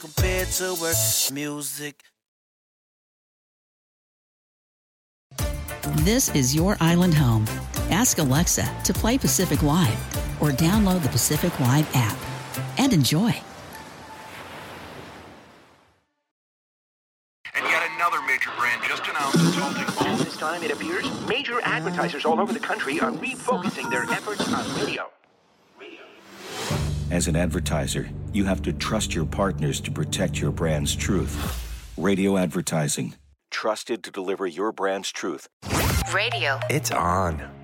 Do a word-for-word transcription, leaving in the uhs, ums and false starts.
compared to her music. This is your island home. Ask Alexa to play Pacific Live or download the Pacific Live app and enjoy. And yet another major brand just announced it's holding all this time, it appears, major advertisers all over the country are refocusing their efforts on radio. As an advertiser, you have to trust your partners to protect your brand's truth. Radio advertising. Trusted to deliver your brand's truth. Radio. It's on.